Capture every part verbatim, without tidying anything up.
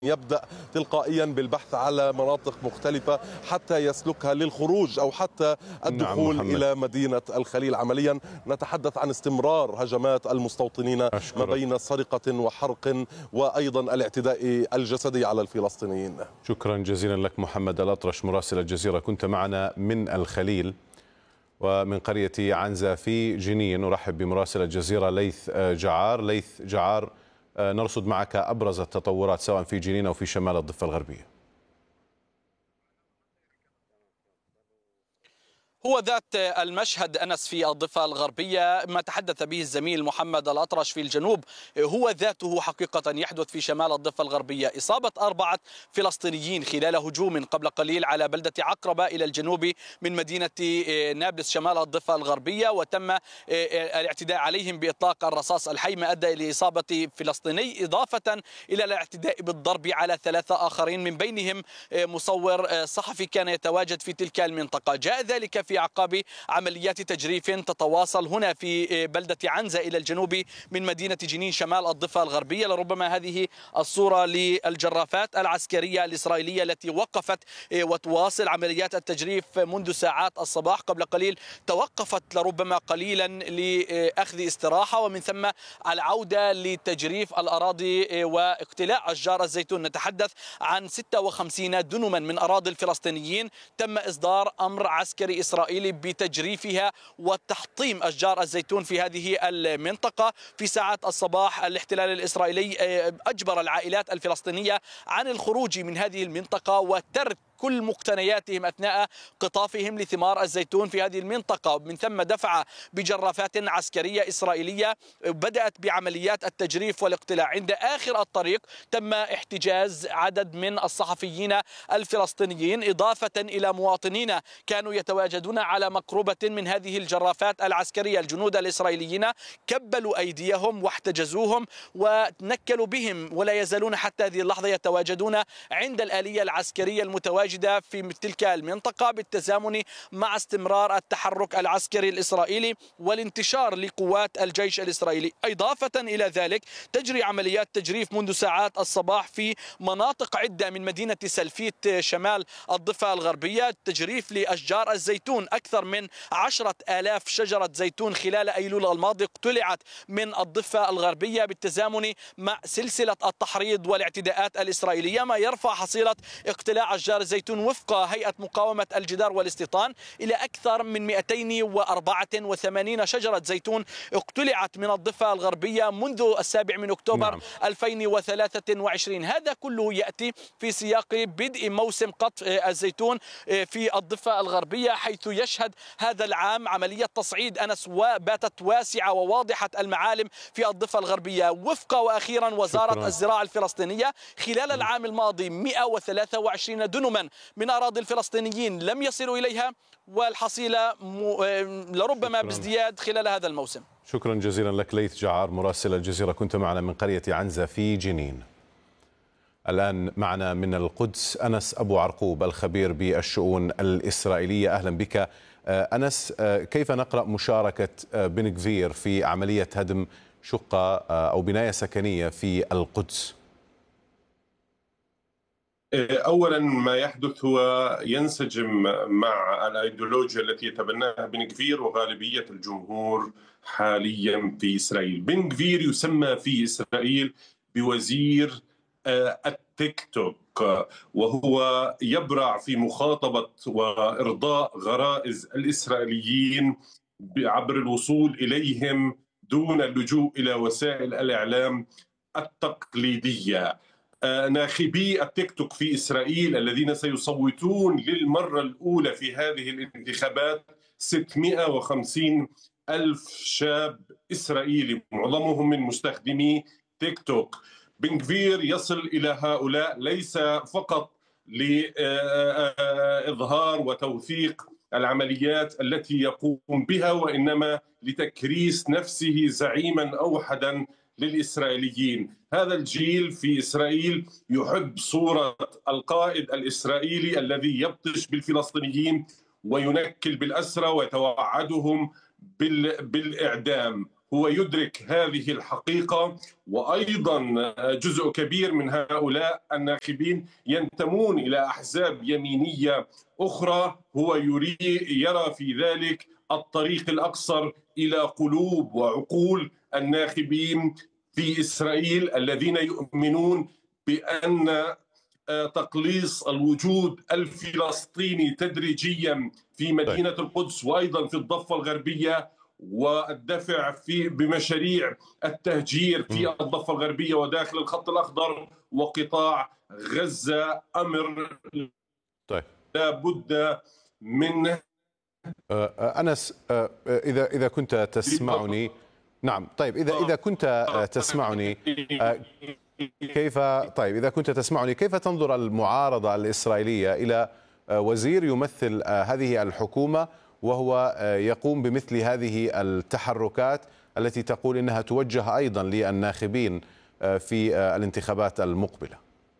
يبدأ تلقائيا بالبحث على مناطق مختلفة حتى يسلكها للخروج أو حتى الدخول نعم إلى مدينة الخليل. عمليا نتحدث عن استمرار هجمات المستوطنين أشكرك. ما بين سرقة وحرق وأيضا الاعتداء الجسدي على الفلسطينيين. شكرا جزيلا لك محمد الأطرش مراسل الجزيرة، كنت معنا من الخليل ومن قرية عنزة في جنين. نرحب بمراسل الجزيرة ليث جعار. ليث جعار، نرصد معك أبرز التطورات سواء في جنين أو في شمال الضفة الغربية. هو ذات المشهد أنس في الضفة الغربية، ما تحدث به الزميل محمد الأطرش في الجنوب هو ذاته حقيقة يحدث في شمال الضفة الغربية. إصابة أربعة فلسطينيين خلال هجوم قبل قليل على بلدة عقربة إلى الجنوب من مدينة نابلس شمال الضفة الغربية، وتم الاعتداء عليهم بإطلاق الرصاص الحي ما أدى إلى إصابة فلسطيني، إضافة إلى الاعتداء بالضرب على ثلاثة آخرين من بينهم مصور صحفي كان يتواجد في تلك المنطقة. جاء ذلك في في أعقاب عمليات تجريف تتواصل هنا في بلدة عنزة إلى الجنوب من مدينة جنين شمال الضفة الغربية. لربما هذه الصورة للجرافات العسكرية الإسرائيلية التي وقفت وتواصل عمليات التجريف منذ ساعات الصباح. قبل قليل توقفت لربما قليلا لأخذ استراحة، ومن ثم العودة لتجريف الأراضي واقتلاع أشجار الزيتون. نتحدث عن ستة وخمسين دنما من أراضي الفلسطينيين تم إصدار أمر عسكري إسرائيلي بتجريفها وتحطيم أشجار الزيتون في هذه المنطقة. في ساعات الصباح الاحتلال الإسرائيلي أجبر العائلات الفلسطينية عن الخروج من هذه المنطقة وترك كل مقتنياتهم أثناء قطافهم لثمار الزيتون في هذه المنطقة. من ثم دفع بجرافات عسكرية إسرائيلية بدأت بعمليات التجريف والاقتلاع. عند آخر الطريق تم احتجاز عدد من الصحفيين الفلسطينيين إضافة إلى مواطنين كانوا يتواجدون على مقربة من هذه الجرافات العسكرية. الجنود الإسرائيليين كبلوا أيديهم واحتجزوهم ونكلوا بهم، ولا يزالون حتى هذه اللحظة يتواجدون عند الآلية العسكرية المتواجدة في تلك المنطقة بالتزامن مع استمرار التحرك العسكري الإسرائيلي والانتشار لقوات الجيش الإسرائيلي. إضافة إلى ذلك تجري عمليات تجريف منذ ساعات الصباح في مناطق عدة من مدينة سلفيت شمال الضفة الغربية، تجريف لأشجار الزيتون. أكثر من عشرة آلاف شجرة زيتون خلال أيلول الماضي اقتلعت من الضفة الغربية بالتزامن مع سلسلة التحريض والاعتداءات الإسرائيلية، ما يرفع حصيلة اقتلاع أشجار الزيتون وفق هيئة مقاومة الجدار والاستيطان إلى أكثر من مئتين وأربعة وثمانين شجرة زيتون اقتلعت من الضفة الغربية منذ السابع من أكتوبر نعم. ألفين وثلاثة وعشرين. هذا كله يأتي في سياق بدء موسم قطف الزيتون في الضفة الغربية، حيث يشهد هذا العام عملية تصعيد أنس وباتت واسعة وواضحة المعالم في الضفة الغربية. وفق وأخيرا وزارة شكرا. الزراعة الفلسطينية خلال العام الماضي مئة وثلاثة وعشرين دنما من أراضي الفلسطينيين لم يصلوا إليها، والحصيلة لربما شكرا. بازدياد خلال هذا الموسم. شكرا جزيلا لك ليث جعار مراسل الجزيرة، كنت معنا من قرية عنزة في جنين. الآن معنا من القدس أنس أبو عرقوب الخبير بالشؤون الإسرائيلية. أهلا بك أنس. كيف نقرأ مشاركة بن غفير في عملية هدم شقة أو بناية سكنية في القدس؟ أولا ما يحدث هو ينسجم مع الأيديولوجيا التي يتبناها بن غفير وغالبية الجمهور حاليا في إسرائيل. بن غفير يسمى في إسرائيل بوزير التيك توك، وهو يبرع في مخاطبة وإرضاء غرائز الإسرائيليين عبر الوصول إليهم دون اللجوء إلى وسائل الإعلام التقليدية. ناخبي التيك توك في إسرائيل الذين سيصوتون للمرة الأولى في هذه الانتخابات ستمئة وخمسين ألف شاب إسرائيلي، معظمهم من مستخدمي تيك توك. بن غفير يصل إلى هؤلاء ليس فقط لإظهار وتوثيق العمليات التي يقوم بها، وإنما لتكريس نفسه زعيما أوحدا للإسرائيليين. هذا الجيل في إسرائيل يحب صورة القائد الإسرائيلي الذي يبطش بالفلسطينيين وينكل بالأسرى ويتوعدهم بالإعدام. هو يدرك هذه الحقيقة، وأيضا جزء كبير من هؤلاء الناخبين ينتمون إلى أحزاب يمينية أخرى، هو يريد يرى في ذلك الطريق الأقصر إلى قلوب وعقول الناخبين في إسرائيل الذين يؤمنون بأن تقليص الوجود الفلسطيني تدريجيا في مدينة القدس وأيضا في الضفة الغربية والدفع في بمشاريع التهجير في الضفة الغربية وداخل الخط الأخضر وقطاع غزة أمر طيب. لا بد من أنس، إذا إذا كنت تسمعني. نعم، طيب إذا إذا كنت تسمعني كيف طيب إذا كنت تسمعني كيف تنظر المعارضة الإسرائيلية إلى وزير يمثل هذه الحكومة وهو يقوم بمثل هذه التحركات التي تقول إنها توجه أيضا للناخبين في الانتخابات المقبلة؟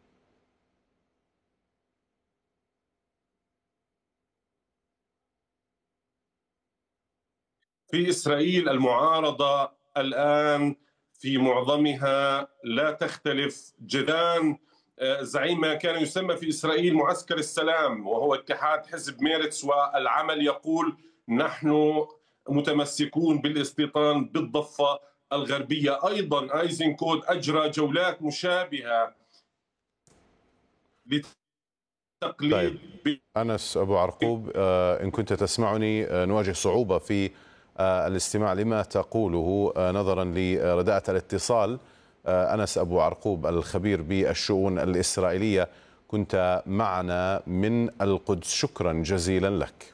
في إسرائيل المعارضة الآن في معظمها لا تختلف جدان زعيم ما كان يسمى في إسرائيل معسكر السلام، وهو اتحاد حزب ميرتس والعمل، يقول نحن متمسكون بالاستيطان بالضفة الغربية. أيضا أيزنكوت أجرى جولات مشابهة لتقليد. طيب. أنس أبو عرقوب، إن كنت تسمعني، نواجه صعوبة في الاستماع لما تقوله نظرا لرداءة الاتصال. أنس أبو عرقوب الخبير بالشؤون الإسرائيلية، كنت معنا من القدس، شكرا جزيلا لك.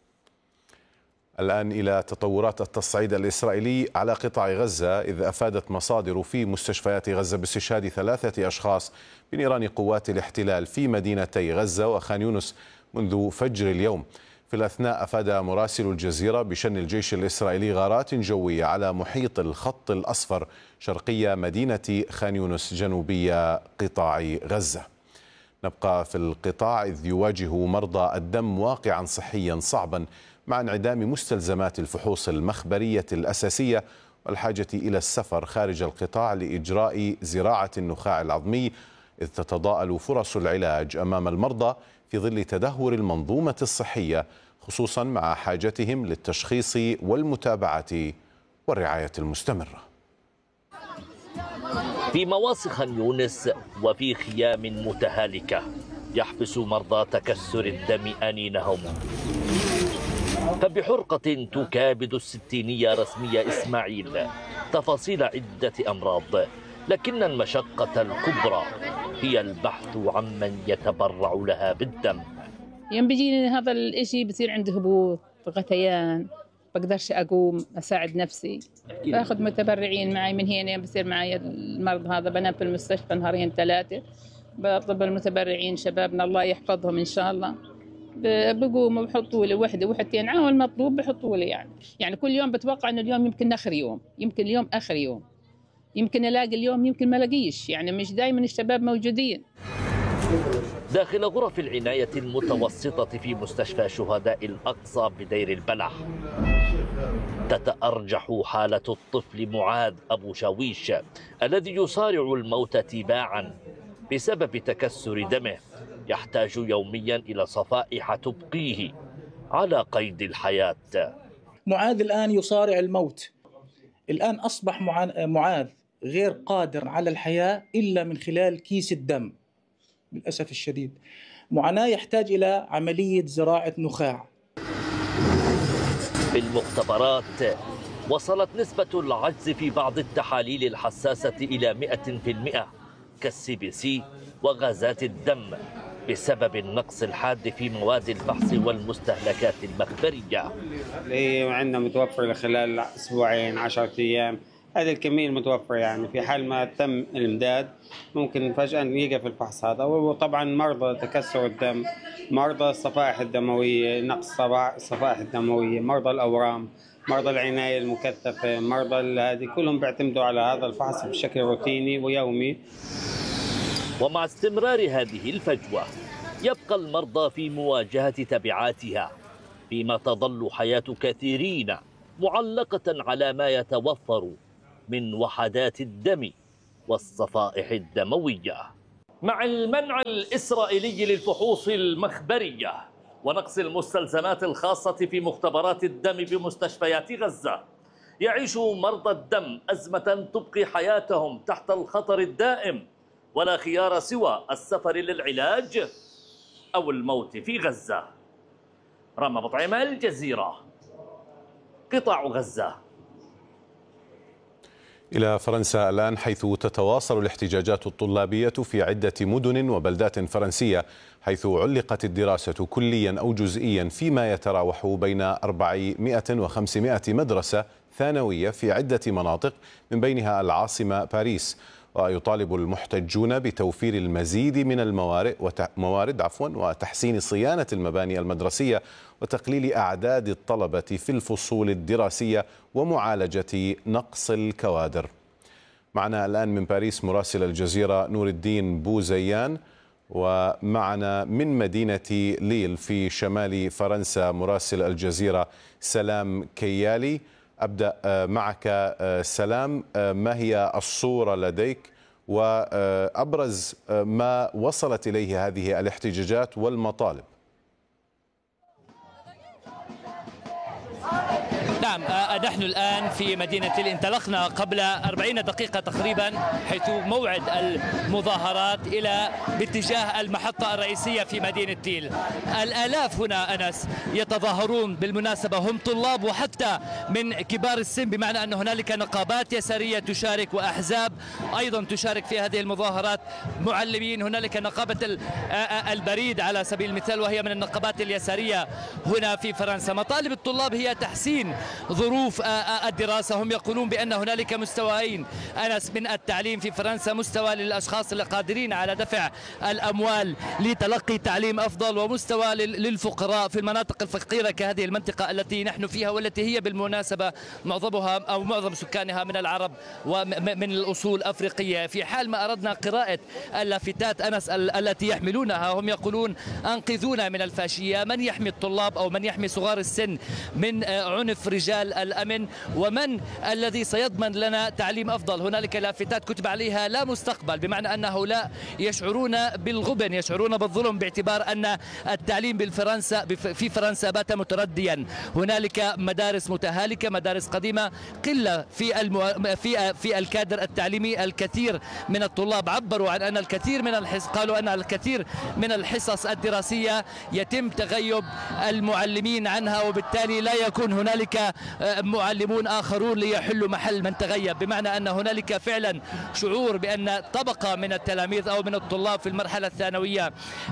الآن إلى تطورات التصعيد الإسرائيلي على قطاع غزة، إذ أفادت مصادر في مستشفيات غزة باستشهاد ثلاثة أشخاص بنيران قوات الاحتلال في مدينتي غزة وخان يونس منذ فجر اليوم. في الأثناء أفاد مراسل الجزيرة بشن الجيش الإسرائيلي غارات جوية على محيط الخط الأصفر شرقية مدينة خان يونس جنوبي قطاع غزة. نبقى في القطاع إذ يواجه مرضى الدم واقعا صحيا صعبا مع انعدام مستلزمات الفحوص المخبرية الأساسية والحاجة إلى السفر خارج القطاع لإجراء زراعة النخاع العظمي، إذ تتضاءل فرص العلاج أمام المرضى في ظل تدهور المنظومة الصحية، خصوصا مع حاجتهم للتشخيص والمتابعة والرعاية المستمرة. في مواصي خان يونس وفي خيام متهالكة يحبس مرضى تكسر الدم أنينهم، فبحرقة تكابد الستينية رسمية إسماعيل تفاصيل عدة أمراض، لكن المشقة الكبرى هي البحث عمن يتبرع لها بالدم. يوم بيجيني هذا الإشي بصير عندي هبوط، غثيان، بقدرش أقوم أساعد نفسي، باخذ متبرعين معي من هنا، بصير معي المرض هذا، بنام في المستشفى نهارين ثلاثة، بطلب المتبرعين شبابنا الله يحفظهم إن شاء الله، بقوموا بحطوا لي وحده وحدتين عاون المطلوب بحطوا لي، يعني يعني كل يوم بتوقع انه اليوم يمكن اخر يوم، يمكن اليوم اخر يوم، يمكن الاقي اليوم، يمكن ما الاقيش، يعني مش دائما الشباب موجودين. داخل غرف العناية المتوسطة في مستشفى شهداء الأقصى بدير البلح تتأرجح حالة الطفل معاذ أبو شاويش الذي يصارع الموت تباعا بسبب تكسر دمه، يحتاج يوميا إلى صفائح تبقيه على قيد الحياة. معاذ الآن يصارع الموت، الآن أصبح معاذ غير قادر على الحياة إلا من خلال كيس الدم للأسف الشديد. معاناة يحتاج إلى عملية زراعة نخاع. في المختبرات وصلت نسبة العجز في بعض التحاليل الحساسة إلى مئة بالمئة كالسي بي سي وغازات الدم بسبب النقص الحاد في مواد الفحص والمستهلكات المخبرية. اللي عندنا متوفر خلال أسبوعين عشرة أيام، هذه الكمية المتوفرة، يعني في حال ما تم الإمداد ممكن فجأة يقف الفحص هذا. وطبعا مرضى تكسر الدم، مرضى الصفائح الدموية، نقص الصفائح الدموية، مرضى الأورام، مرضى العناية المكثفة، مرضى هذه كلهم بيعتمدوا على هذا الفحص بشكل روتيني ويومي. ومع استمرار هذه الفجوة يبقى المرضى في مواجهة تبعاتها، فيما تظل حياة كثيرين معلقة على ما يتوفر من وحدات الدم والصفائح الدموية. مع المنع الإسرائيلي للفحوص المخبرية ونقص المستلزمات الخاصة في مختبرات الدم بمستشفيات غزة، يعيش مرضى الدم أزمة تبقي حياتهم تحت الخطر الدائم، ولا خيار سوى السفر للعلاج أو الموت في غزة. رامي بطعيمة، الجزيرة، قطاع غزة. إلى فرنسا الآن، حيث تتواصل الاحتجاجات الطلابية في عدة مدن وبلدات فرنسية، حيث علقت الدراسة كليا أو جزئيا فيما يتراوح بين أربعمائة وخمسمائة مدرسة ثانوية في عدة مناطق من بينها العاصمة باريس. ويطالب المحتجون بتوفير المزيد من الموارد موارد عفوا وتحسين صيانة المباني المدرسية وتقليل أعداد الطلبة في الفصول الدراسية ومعالجة نقص الكوادر. معنا الآن من باريس مراسل الجزيرة نور الدين بوزيان، ومعنا من مدينة ليل في شمال فرنسا مراسل الجزيرة سلام كيالي. أبدأ معك سلام، ما هي الصورة لديك وأبرز ما وصلت إليه هذه الاحتجاجات والمطالب؟ نعم، نحن الآن في مدينة ليل، انطلقنا قبل أربعين دقيقة تقريبا، حيث موعد المظاهرات إلى باتجاه المحطة الرئيسية في مدينة ليل. الآلاف هنا أنس يتظاهرون، بالمناسبة هم طلاب وحتى من كبار السن، بمعنى أن هنالك نقابات يسارية تشارك وأحزاب أيضا تشارك في هذه المظاهرات، معلمين، هنالك نقابة البريد على سبيل المثال وهي من النقابات اليسارية هنا في فرنسا. مطالب الطلاب هي تحسين ظروف الدراسة. هم يقولون بأن هنالك مستويين أنس من التعليم في فرنسا، مستوى للأشخاص القادرين على دفع الأموال لتلقي تعليم أفضل، ومستوى للفقراء في المناطق الفقيرة كهذه المنطقة التي نحن فيها، والتي هي بالمناسبة معظمها أو معظم سكانها من العرب ومن الأصول أفريقية. في حال ما أردنا قراءة اللافتات أنس التي يحملونها، هم يقولون أنقذونا من الفاشية، من يحمي الطلاب أو من يحمي صغار السن من عنف رجال الأمن، ومن الذي سيضمن لنا تعليم أفضل. هنالك لافتات كتب عليها لا مستقبل، بمعنى أن هؤلاء يشعرون بالغبن، يشعرون بالظلم، باعتبار أن التعليم بالفرنسا في فرنسا بات مترديا. هنالك مدارس متهالكة، مدارس قديمة، قلة في المو... في في الكادر التعليمي. الكثير من الطلاب عبروا عن أن الكثير من الحصص قالوا أن الكثير من الحصص الدراسية يتم تغيب المعلمين عنها، وبالتالي لا يكون هنالك معلمون آخرون ليحلوا محل من تغيب، بمعنى أن هنالك فعلا شعور بأن طبقة من التلاميذ أو من الطلاب في المرحلة الثانوية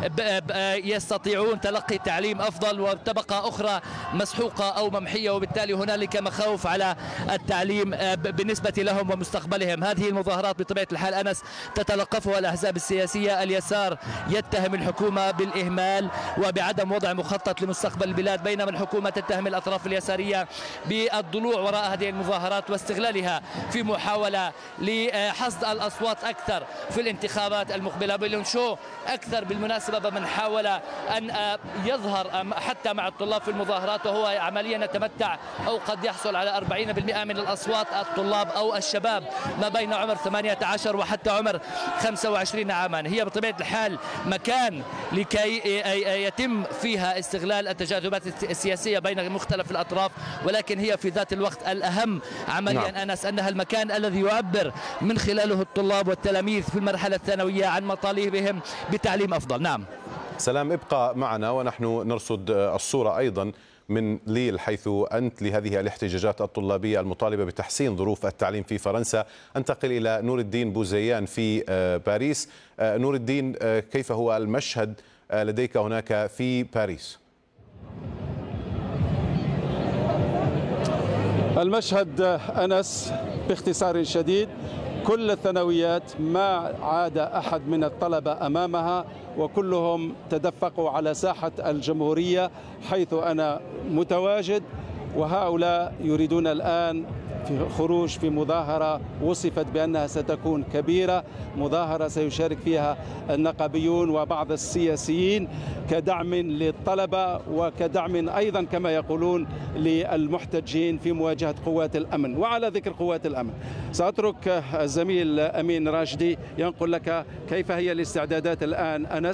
يستطيعون تلقي تعليم أفضل، وطبقة أخرى مسحوقة أو ممحية، وبالتالي هنالك مخاوف على التعليم بالنسبة لهم ومستقبلهم. هذه المظاهرات بطبيعة الحال أنس تتلقفها الأحزاب السياسية. اليسار يتهم الحكومة بالإهمال وبعدم وضع مخطط لمستقبل البلاد، بينما الحكومة تتهم الأطراف اليسارية بالضلوع وراء هذه المظاهرات واستغلالها في محاولة لحصد الأصوات أكثر في الانتخابات المقبلة. بلونشو أكثر بالمناسبة من حاول أن يظهر حتى مع الطلاب في المظاهرات، وهو عمليا يتمتع أو قد يحصل على أربعين بالمئة من الأصوات الطلاب أو الشباب ما بين عمر ثمانية عشر وحتى عمر خمسة وعشرين عاما. هي بطبيعة الحال مكان لكي يتم فيها استغلال التجاذبات السياسية بين مختلف الأطراف، ولكن هي في ذات الوقت الأهم عمليا نعم. أنس أنها المكان الذي يعبر من خلاله الطلاب والتلاميذ في المرحلة الثانوية عن مطالبهم بتعليم أفضل. نعم سلام، ابقى معنا ونحن نرصد الصورة أيضا من ليل، حيث أنت لهذه الاحتجاجات الطلابية المطالبة بتحسين ظروف التعليم في فرنسا. أنتقل إلى نور الدين بوزيان في باريس. نور الدين، كيف هو المشهد لديك هناك في باريس؟ المشهد أنس باختصار شديد، كل الثانويات ما عاد أحد من الطلبة أمامها، وكلهم تدفقوا على ساحة الجمهورية حيث أنا متواجد، وهؤلاء يريدون الآن في خروج في مظاهرة وصفت بأنها ستكون كبيرة، مظاهرة سيشارك فيها النقابيون وبعض السياسيين كدعم للطلبة وكدعم أيضا كما يقولون للمحتجين في مواجهة قوات الأمن. وعلى ذكر قوات الأمن سأترك الزميل أمين راشدي ينقل لك كيف هي الاستعدادات الآن. أنس.